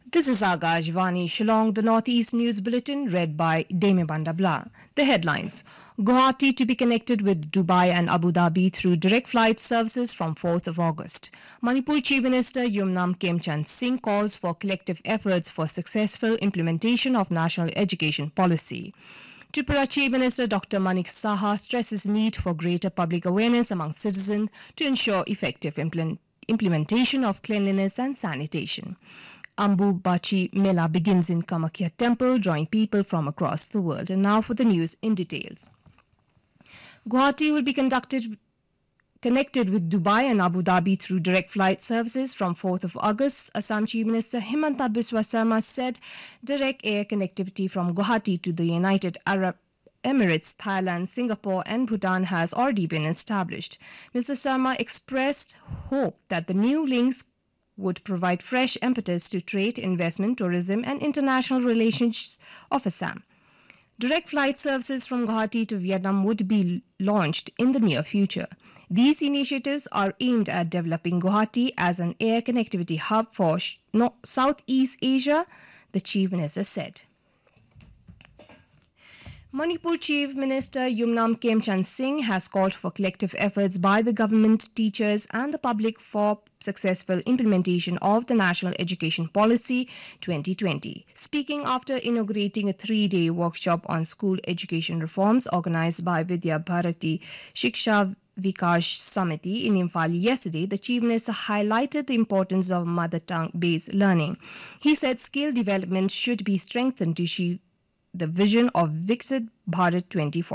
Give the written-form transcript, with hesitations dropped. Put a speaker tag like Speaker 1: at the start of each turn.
Speaker 1: This is Agajvani Shillong, the Northeast News Bulletin, read by Deme Bandabla. The headlines. Guwahati to be connected with Dubai and Abu Dhabi through direct flight services from 4th of August. Manipur Chief Minister Yumnam Khemchand Singh calls for collective efforts for successful implementation of national education policy. Tripura Chief Minister Dr. Manik Saha stresses need for greater public awareness among citizens to ensure effective implementation of cleanliness and sanitation. Ambu Bachi Mela begins in Kamakhya Temple, drawing people from across the world. And now for the news in details. Guwahati will be connected with Dubai and Abu Dhabi through direct flight services from 4th of August. Assam Chief Minister Himanta Biswa Sarma said direct air connectivity from Guwahati to the United Arab Emirates, Thailand, Singapore and Bhutan has already been established. Mr. Sarma expressed hope that the new links would provide fresh impetus to trade, investment, tourism and international relations of Assam. Direct flight services from Guwahati to Vietnam would be launched in the near future. These initiatives are aimed at developing Guwahati as an air connectivity hub for Southeast Asia, the Chief Minister said. Manipur Chief Minister Yumnam Khemchand Singh has called for collective efforts by the government, teachers and the public for successful implementation of the National Education Policy 2020. Speaking after inaugurating a 3-day workshop on school education reforms organized by Vidya Bharati Shiksha Vikash Samiti in Imphal yesterday, the Chief Minister highlighted the importance of mother tongue-based learning. He said skill development should be strengthened to achieve the vision of Viksit Bharat 2040.